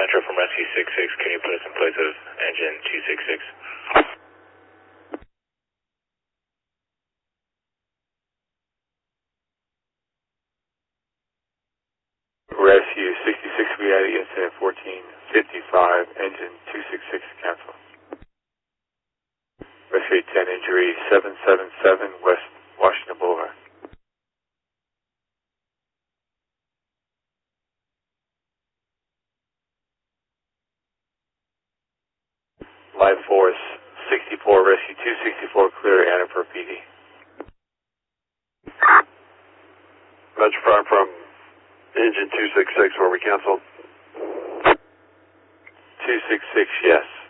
Metro from Rescue 66, can you put us in place of engine 266? Rescue 66, we had an incident 1455, engine 266 cancel. Rescue 10 injury 777 West Washington Boulevard. Live Force 64, Rescue 264, clear Annapur PD. Metro Prime from engine 266, where we canceled. 266, yes.